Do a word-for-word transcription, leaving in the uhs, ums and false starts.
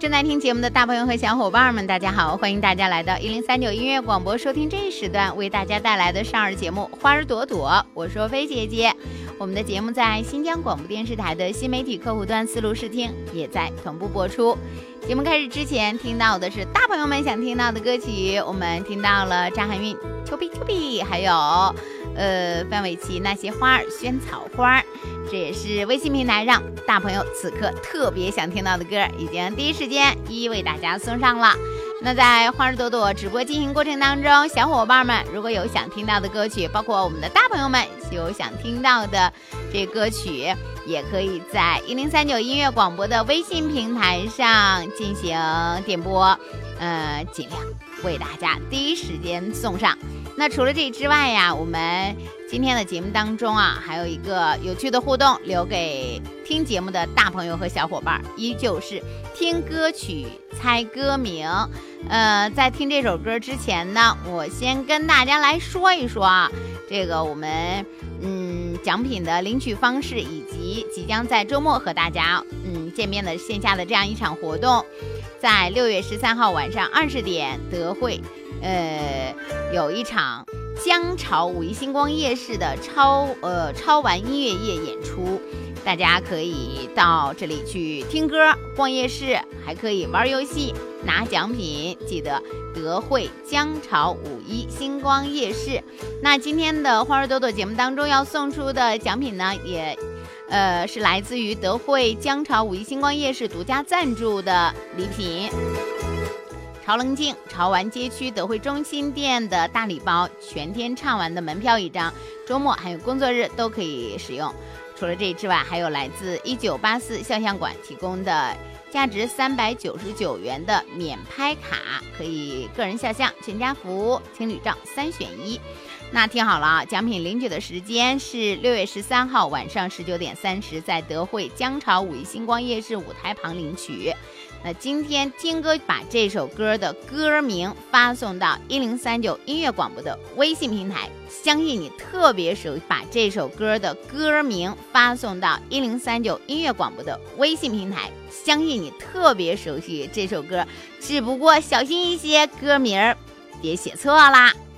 正在听节目的大朋友和小伙伴们，大家好，欢迎大家来到一零三九音乐广播，收听这一时段为大家带来的少儿节目《花儿朵朵》，我是菲姐姐。我们的节目在新疆广播电视台的新媒体客户端思路视听也在同步播出。节目开始之前听到的是大朋友们想听到的歌曲，我们听到了张含韵丘比丘比，还有呃范玮琪那些花儿萱草花，这也是微信平台上大朋友此刻特别想听到的歌，已经第一时间一一为大家送上了。那在花儿朵朵直播进行过程当中，小伙伴们如果有想听到的歌曲，包括我们的大朋友们有想听到的这歌曲，也可以在一零三九音乐广播的微信平台上进行点播，呃，尽量为大家第一时间送上。那除了这之外呀，我们今天的节目当中啊，还有一个有趣的互动留给听节目的大朋友和小伙伴，依旧是听歌曲猜歌名。呃，在听这首歌之前呢，我先跟大家来说一说啊，这个我们嗯奖品的领取方式，以及即将在周末和大家嗯见面的线下的这样一场活动。在六月十三号晚上二十点，德惠呃有一场江潮五一星光夜市的超呃超玩音乐夜演出，大家可以到这里去听歌、逛夜市，还可以玩游戏、拿奖品。记得德惠江潮五一星光夜市。那今天的花儿朵朵节目当中要送出的奖品呢，也呃是来自于德惠江潮五一星光夜市独家赞助的礼品。潮棱镜潮玩街区德惠中心店的大礼包，全天畅玩的门票一张，周末还有工作日都可以使用。除了这之外，还有来自一九八四肖像馆提供的价值三百九十九元的免拍卡，可以个人肖像、全家福、情侣照三选一。那听好了啊，奖品领取的时间是六月十三号晚上十九点三十，在德惠江潮五一星光夜市舞台旁领取。那今天听歌把这首歌的歌名发送到一零三九音乐广播的微信平台，相信你特别熟悉，把这首歌的歌名发送到一零三九音乐广播的微信平台，相信你特别熟悉这首歌，只不过小心一些，歌名别写错啦。